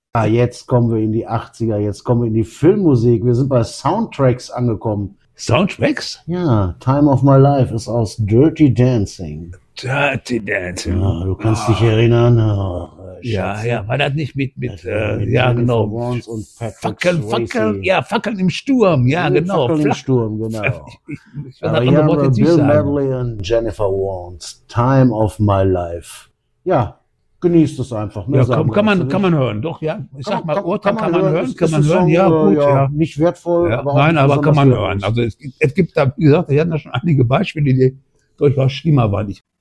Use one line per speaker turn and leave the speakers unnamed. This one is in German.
Ah, jetzt kommen wir in die 80er, jetzt kommen wir in die Filmmusik. Wir sind bei Soundtracks angekommen.
Soundtracks?
Ja, Time of My Life ist aus Dirty Dancing.
Dirty Dancing.
Ja, du kannst dich erinnern. Oh,
ja, war das nicht mit ja,
Jennifer
genau.
Warnes und Patrick Swayze.
Fackeln im Sturm, ja, genau.
Fackeln im Sturm, genau.
Ich will
Aber
das
hier
andere
haben
Wort
wir
jetzt nicht
Bill
sagen.
Medley und Jennifer Warnes. Time of My Life. Ja, genießt es einfach.
Ja, kann man hören, doch, ja. Ich sag mal, Urteil kann man hören,
Song,
ja, gut, ja.
Nicht wertvoll,
Ja,
aber auch
nein,
nicht
aber kann
besonders
man
wertvoll.
hören. Also es gibt da, wie gesagt, wir hatten da schon einige Beispiele, die durchaus schlimmer waren.